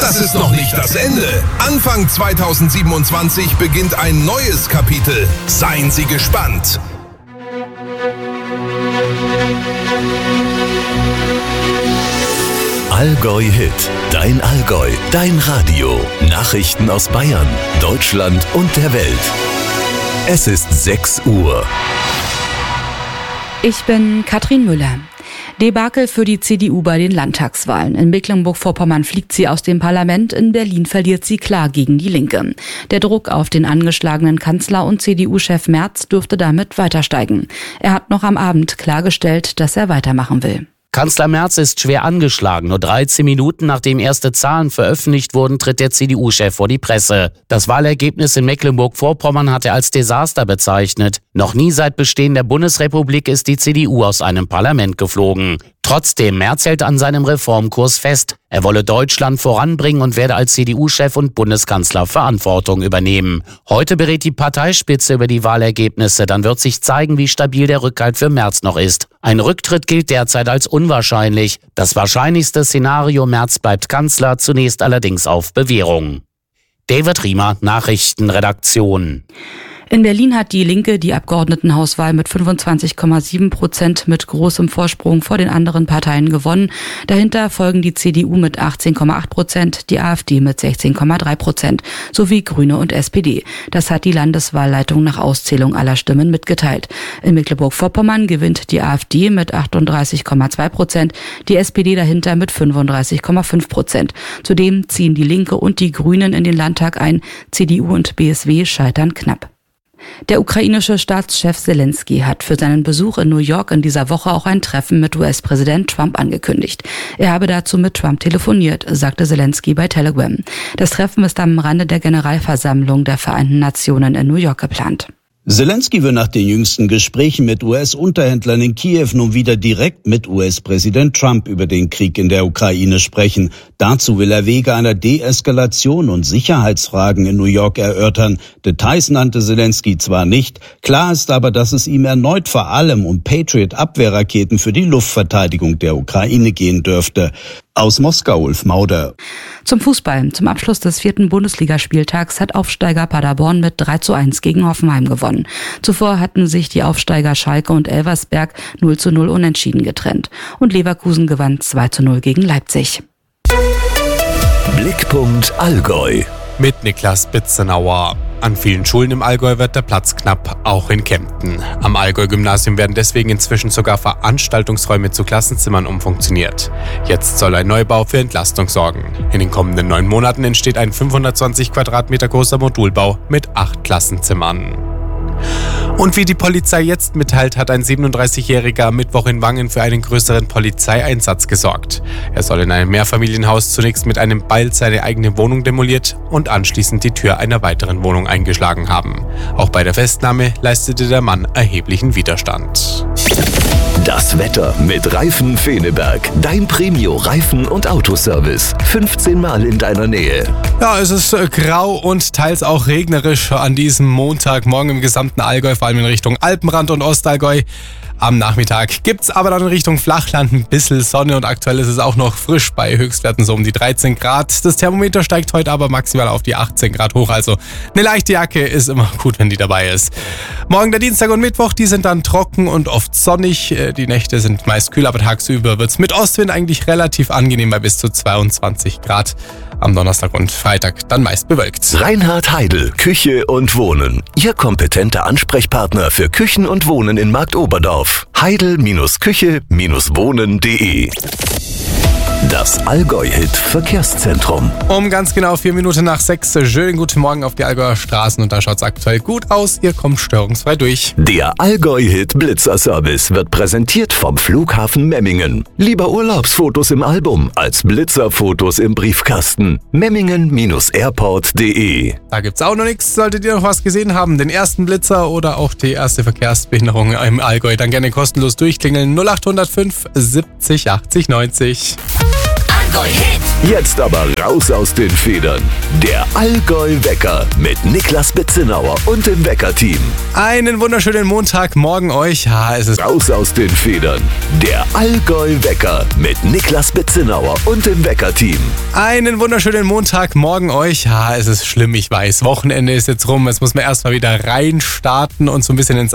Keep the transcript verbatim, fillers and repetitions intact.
Das ist noch nicht das Ende. Anfang zweitausendsiebenundzwanzig beginnt ein neues Kapitel. Seien Sie gespannt. Allgäu Hit, dein Allgäu, dein Radio. Nachrichten aus Bayern, Deutschland und der Welt. Es ist sechs Uhr. Ich bin Katrin Müller. Debakel für die C D U bei den Landtagswahlen. In Mecklenburg-Vorpommern fliegt sie aus dem Parlament, in Berlin verliert sie klar gegen die Linke. Der Druck auf den angeschlagenen Kanzler und C D U-Chef Merz dürfte damit weiter steigen. Er hat noch am Abend klargestellt, dass er weitermachen will. Kanzler Merz ist schwer angeschlagen. Nur dreizehn Minuten nachdem erste Zahlen veröffentlicht wurden, tritt der C D U-Chef vor die Presse. Das Wahlergebnis in Mecklenburg-Vorpommern hat er als Desaster bezeichnet. Noch nie seit Bestehen der Bundesrepublik ist die C D U aus einem Parlament geflogen. Trotzdem, Merz hält an seinem Reformkurs fest. Er wolle Deutschland voranbringen und werde als C D U-Chef und Bundeskanzler Verantwortung übernehmen. Heute berät die Parteispitze über die Wahlergebnisse. Dann wird sich zeigen, wie stabil der Rückhalt für Merz noch ist. Ein Rücktritt gilt derzeit als unwahrscheinlich. Das wahrscheinlichste Szenario: Merz bleibt Kanzler, zunächst allerdings auf Bewährung. David Riemer, Nachrichtenredaktion. In Berlin hat die Linke die Abgeordnetenhauswahl mit fünfundzwanzig Komma sieben Prozent mit großem Vorsprung vor den anderen Parteien gewonnen. Dahinter folgen die C D U mit achtzehn Komma acht Prozent, die AfD mit sechzehn Komma drei Prozent sowie Grüne und S P D. Das hat die Landeswahlleitung nach Auszählung aller Stimmen mitgeteilt. In Mecklenburg-Vorpommern gewinnt die AfD mit achtunddreißig Komma zwei Prozent, die S P D dahinter mit fünfunddreißig Komma fünf Prozent. Zudem ziehen die Linke und die Grünen in den Landtag ein. C D U und B S W scheitern knapp. Der ukrainische Staatschef Zelensky hat für seinen Besuch in New York in dieser Woche auch ein Treffen mit U S-Präsident Trump angekündigt. Er habe dazu mit Trump telefoniert, sagte Zelensky bei Telegram. Das Treffen ist am Rande der Generalversammlung der Vereinten Nationen in New York geplant. Zelensky will nach den jüngsten Gesprächen mit U S-Unterhändlern in Kiew nun wieder direkt mit U S-Präsident Trump über den Krieg in der Ukraine sprechen. Dazu will er Wege einer Deeskalation und Sicherheitsfragen in New York erörtern. Details nannte Zelensky zwar nicht, klar ist aber, dass es ihm erneut vor allem um Patriot-Abwehrraketen für die Luftverteidigung der Ukraine gehen dürfte. Aus Moskau, Ulf Mauder. Zum Fußball. Zum Abschluss des vierten Bundesligaspieltags hat Aufsteiger Paderborn mit drei zu eins gegen Hoffenheim gewonnen. Zuvor hatten sich die Aufsteiger Schalke und Elversberg null zu null unentschieden getrennt. Und Leverkusen gewann zwei zu null gegen Leipzig. Blickpunkt Allgäu. Mit Niklas Bitzenauer. An vielen Schulen im Allgäu wird der Platz knapp, auch in Kempten. Am Allgäu-Gymnasium werden deswegen inzwischen sogar Veranstaltungsräume zu Klassenzimmern umfunktioniert. Jetzt soll ein Neubau für Entlastung sorgen. In den kommenden neun Monaten entsteht ein fünfhundertzwanzig Quadratmeter großer Modulbau mit acht Klassenzimmern. Und wie die Polizei jetzt mitteilt, hat ein siebenunddreißigjähriger am Mittwoch in Wangen für einen größeren Polizeieinsatz gesorgt. Er soll in einem Mehrfamilienhaus zunächst mit einem Beil seine eigene Wohnung demoliert und anschließend die Tür einer weiteren Wohnung eingeschlagen haben. Auch bei der Festnahme leistete der Mann erheblichen Widerstand. Das Wetter mit Reifen Feneberg. Dein Premio-Reifen- und Autoservice. fünfzehn Mal in deiner Nähe. Ja, es ist grau und teils auch regnerisch an diesem Montagmorgen im gesamten Allgäu, vor allem in Richtung Alpenrand und Ostallgäu. Am Nachmittag gibt's aber dann in Richtung Flachland ein bisschen Sonne und aktuell ist es auch noch frisch bei Höchstwerten so um die dreizehn Grad. Das Thermometer steigt heute aber maximal auf die achtzehn Grad hoch, also eine leichte Jacke ist immer gut, wenn die dabei ist. Morgen der Dienstag und Mittwoch, die sind dann trocken und oft sonnig. Die Nächte sind meist kühl, aber tagsüber wird's mit Ostwind eigentlich relativ angenehm bei bis zu zweiundzwanzig Grad. Am Donnerstag und Freitag dann meist bewölkt. Reinhard Heidel, Küche und Wohnen. Ihr kompetenter Ansprechpartner für Küchen und Wohnen in Marktoberdorf. Heidel-Küche Wohnen punkt de. Das Allgäu-Hit Verkehrszentrum. Um ganz genau vier Minuten nach sechs. Schönen guten Morgen auf die Allgäuer Straßen und da schaut's aktuell gut aus. Ihr kommt störungsfrei durch. Der Allgäu-Hit Blitzerservice wird präsentiert vom Flughafen Memmingen. Lieber Urlaubsfotos im Album als Blitzerfotos im Briefkasten. Memmingen Airport punkt de. Da gibt's auch noch nichts. Solltet ihr noch was gesehen haben, den ersten Blitzer oder auch die erste Verkehrsbehinderung im Allgäu, dann gerne kostenlos durchklingeln. null acht null fünf siebzig achtzig neunzig. Allgäu-Hit. Jetzt aber raus aus den Federn. Der Allgäu-Wecker mit Niklas Bitzenauer und dem Wecker-Team. Einen wunderschönen Montagmorgen euch. Ja, es ist Raus aus den Federn. Der Allgäu-Wecker mit Niklas Bitzenauer und dem Wecker-Team. Einen wunderschönen Montagmorgen euch. Ja, es ist schlimm, ich weiß. Wochenende ist jetzt rum. Jetzt muss man erstmal wieder reinstarten und so ein bisschen ins